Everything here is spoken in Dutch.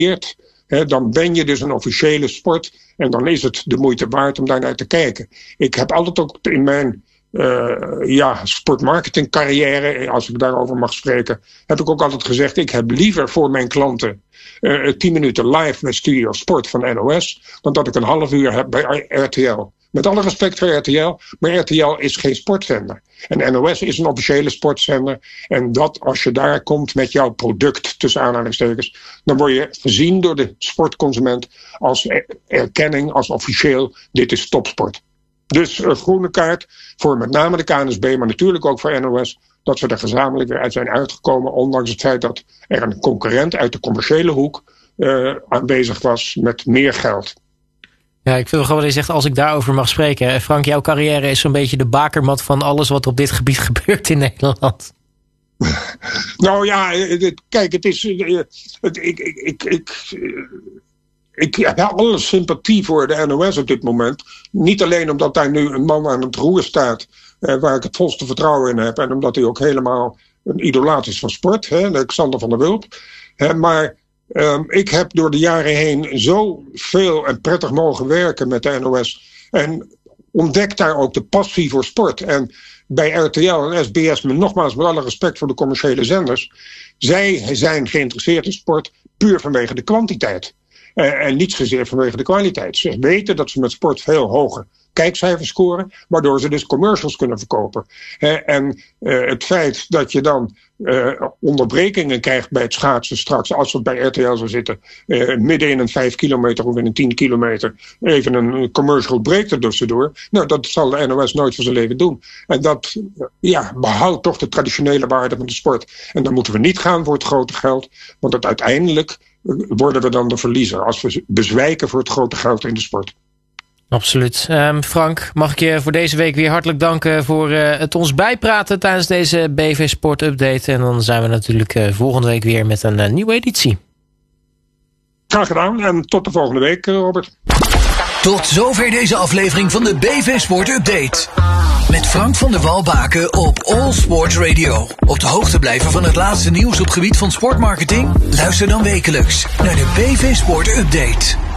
dan ben je dus een officiële sport. En dan is het de moeite waard om daar naar te kijken. Ik heb altijd ook in mijn sportmarketingcarrière, als ik daarover mag spreken, heb ik ook altijd gezegd, ik heb liever voor mijn klanten 10 minuten live met Studio Sport van NOS, dan dat ik een half uur heb bij RTL. Met alle respect voor RTL, maar RTL is geen sportzender. En NOS is een officiële sportzender. En dat als je daar komt met jouw product, tussen aanhalingstekens, dan word je gezien door de sportconsument als erkenning, als officieel, dit is topsport. Dus groene kaart voor met name de KNSB, maar natuurlijk ook voor NOS, dat ze er gezamenlijk weer uit zijn uitgekomen, ondanks het feit dat er een concurrent uit de commerciële hoek aanwezig was met meer geld. Ja, ik wil gewoon wat je zegt, als ik daarover mag spreken. Frank, jouw carrière is zo'n beetje de bakermat van alles wat op dit gebied gebeurt in Nederland. Nou ja, kijk, het is... Ik heb alle sympathie voor de NOS op dit moment. Niet alleen omdat daar nu een man aan het roer staat, waar ik het volste vertrouwen in heb, en omdat hij ook helemaal een idolaat is van sport, Xander van der Wulp. Maar ik heb door de jaren heen zoveel en prettig mogen werken met de NOS. En ontdek daar ook de passie voor sport. En bij RTL en SBS, nogmaals met alle respect voor de commerciële zenders, zij zijn geïnteresseerd in sport puur vanwege de kwantiteit. En niet zozeer vanwege de kwaliteit. Ze weten dat ze met sport veel hoger kijkcijfers scoren, waardoor ze dus commercials kunnen verkopen. En het feit dat je dan onderbrekingen krijgt bij het schaatsen straks, als het bij RTL zou zitten, midden in een 5 kilometer of in een 10 kilometer, even een commercial break er tussendoor. Nou, dat zal de NOS nooit van zijn leven doen. En dat behoudt toch de traditionele waarde van de sport. En dan moeten we niet gaan voor het grote geld, want het uiteindelijk worden we dan de verliezer als we bezwijken voor het grote geld in de sport. Absoluut. Frank, mag ik je voor deze week weer hartelijk danken voor het ons bijpraten tijdens deze BV Sport Update. En dan zijn we natuurlijk volgende week weer met een nieuwe editie. Graag gedaan en tot de volgende week, Robert. Tot zover deze aflevering van de BV Sport Update. Met Frank van der Walbaken op All Sports Radio. Op de hoogte blijven van het laatste nieuws op gebied van sportmarketing? Luister dan wekelijks naar de BV Sport Update.